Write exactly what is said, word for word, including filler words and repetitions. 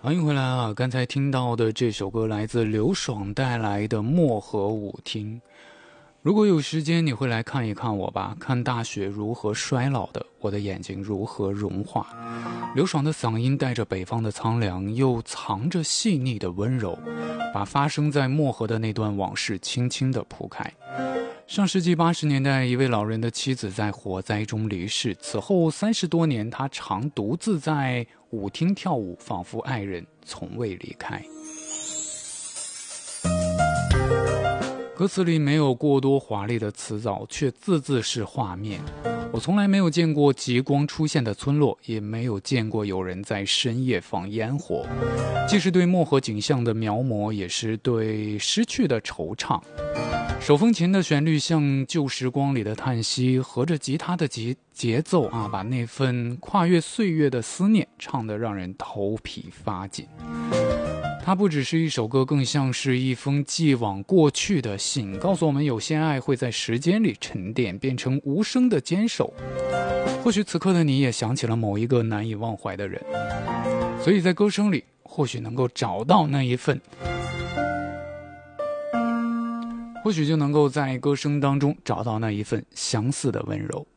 欢迎回来啊！刚才听到的这首歌来自刘爽带来的《漠河舞厅》。如果有时间，你会来看一看我吧，看大雪如何衰老的，我的眼睛如何融化。刘爽的嗓音带着北方的苍凉，又藏着细腻的温柔，把发生在漠河的那段往事轻轻地铺开。上世纪八十年代，一位老人的妻子在火灾中离世，此后三十多年，他常独自在舞厅跳舞，仿佛爱人从未离开。歌词里没有过多华丽的词藻，却字字是画面。我从来没有见过极光出现的村落，也没有见过有人在深夜放烟火。既是对漠河景象的描摹，也是对失去的惆怅。手风琴的旋律像旧时光里的叹息，和着吉他的节节奏啊，把那份跨越岁月的思念唱得让人头皮发紧。它不只是一首歌，更像是一封寄往过去的信，告诉我们有些爱会在时间里沉淀，变成无声的坚守。或许此刻的你也想起了某一个难以忘怀的人，所以在歌声里或许能够找到那一份，或许就能够在歌声当中找到那一份相似的温柔。